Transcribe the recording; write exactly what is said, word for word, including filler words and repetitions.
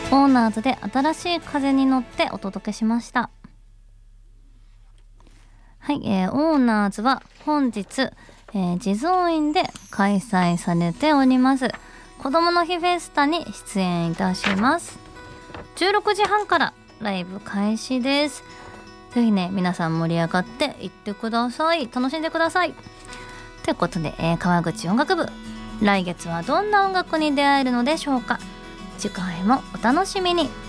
オーナーズで新しい風に乗ってお届けしました。はい、えー、オーナーズは本日、えー、地蔵院で開催されております子どもの日フェスタに出演いたします。じゅうろくじはんからライブ開始です。ぜひね皆さん盛り上がっていってください。楽しんでくださいということで、えー、川口音楽部、来月はどんな音楽に出会えるのでしょうか。次回もお楽しみに。